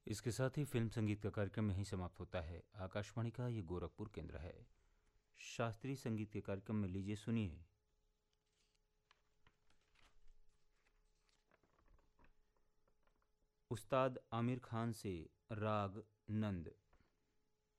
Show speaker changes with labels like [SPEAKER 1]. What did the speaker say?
[SPEAKER 1] इसके साथ ही फिल्म संगीत का कार्यक्रम यहीं समाप्त होता है। आकाशवाणी का ये गोरखपुर केंद्र है। शास्त्रीय संगीत के कार्यक्रम में लीजिए सुनिए उस्ताद आमिर खान से राग नंद।